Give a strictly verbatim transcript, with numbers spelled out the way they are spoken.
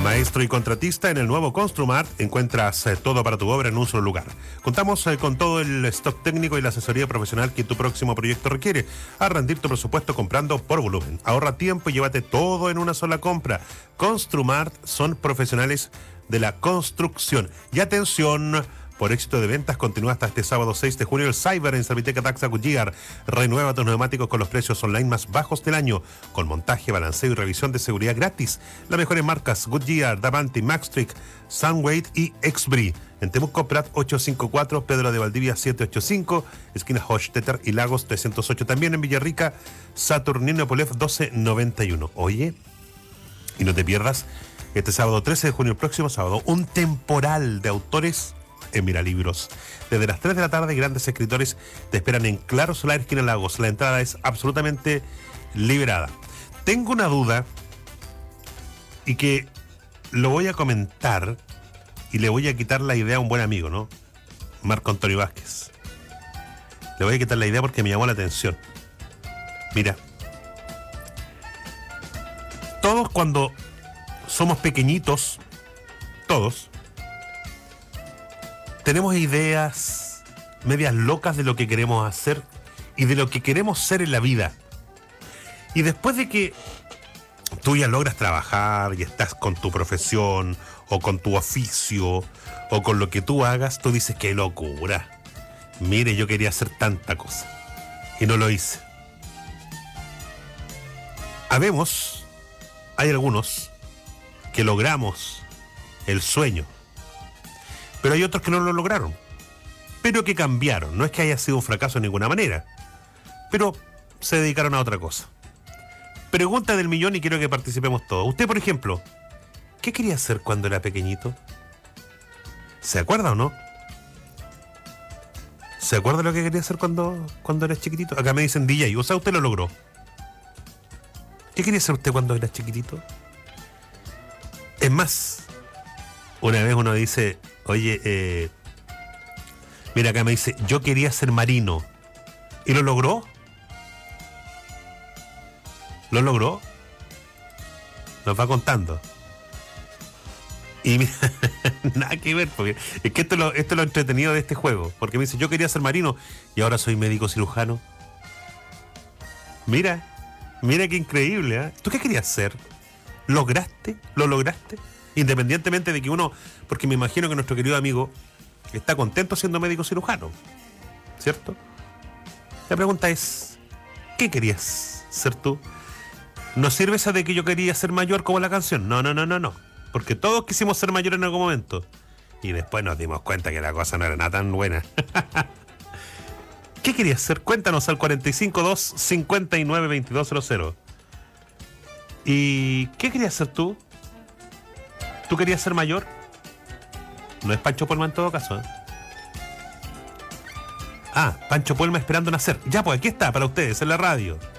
Maestro y contratista, en el nuevo Construmart encuentras eh, todo para tu obra en un solo lugar. Contamos eh, con todo el stock técnico y la asesoría profesional que tu próximo proyecto requiere. A rendir tu presupuesto comprando por volumen. Ahorra tiempo y llévate todo en una sola compra. Construmart son profesionales de la construcción. Y atención, por éxito de ventas, continúa hasta este sábado seis de junio el Cyber en Serviteca Taxa Goodyear. Renueva tus neumáticos con los precios online más bajos del año, con montaje, balanceo y revisión de seguridad gratis. Las mejores marcas: Goodyear, Davanti, Maxtrick, Sunweight y Exbri. En Temuco, Prat ochocientos cincuenta y cuatro, Pedro de Valdivia setecientos ochenta y cinco, esquina Hochstetter y Lagos trescientos ocho. También en Villarrica, Saturnino Polev doce noventa y uno. Oye, y no te pierdas este sábado trece de junio, el próximo sábado, un temporal de autores en Miralibros. Desde las tres de la tarde, grandes escritores te esperan en Claro Solar, esquina Lagos. La entrada es absolutamente liberada. Tengo una duda y que lo voy a comentar y le voy a quitar la idea a un buen amigo, ¿no? Marco Antonio Vázquez. Le voy a quitar la idea porque me llamó la atención. Mira, todos cuando somos pequeñitos, todos, tenemos ideas medias locas de lo que queremos hacer y de lo que queremos ser en la vida. Y después de que tú ya logras trabajar y estás con tu profesión o con tu oficio o con lo que tú hagas, tú dices: ¡qué locura! Mire, yo quería hacer tanta cosa y no lo hice. Habemos, hay algunos que logramos el sueño, pero hay otros que no lo lograron, pero que cambiaron. No es que haya sido un fracaso de ninguna manera, pero se dedicaron a otra cosa. Pregunta del millón y quiero que participemos todos. Usted, por ejemplo, ¿qué quería hacer cuando era pequeñito? ¿Se acuerda o no? ¿Se acuerda lo que quería hacer cuando, cuando era chiquitito? Acá me dicen D J, o sea, usted lo logró. ¿Qué quería hacer usted cuando era chiquitito? Es más, una vez uno dice: oye, eh, mira, acá me dice, yo quería ser marino. ¿Y lo logró? ¿Lo logró? Nos va contando. Y mira, nada que ver, porque es que esto es, lo, esto es lo entretenido de este juego. Porque me dice, yo quería ser marino y ahora soy médico cirujano. Mira, mira qué increíble, ¿eh? ¿Tú qué querías ser? ¿Lograste? ¿Lo lograste? Independientemente de que uno, porque me imagino que nuestro querido amigo está contento siendo médico cirujano, ¿cierto? La pregunta es, ¿qué querías ser tú? No sirve esa de que yo quería ser mayor como la canción. No, no, no, no, no. Porque todos quisimos ser mayores en algún momento. Y después nos dimos cuenta que la cosa no era nada tan buena. ¿Qué querías ser? Cuéntanos al cuatro cinco dos, cinco nueve, veintidós cero cero. ¿Y qué querías ser tú? ¿Tú querías ser mayor? No es Pancho Puelma en todo caso, ¿eh? Ah, Pancho Puelma esperando nacer. Ya, pues aquí está para ustedes en la radio.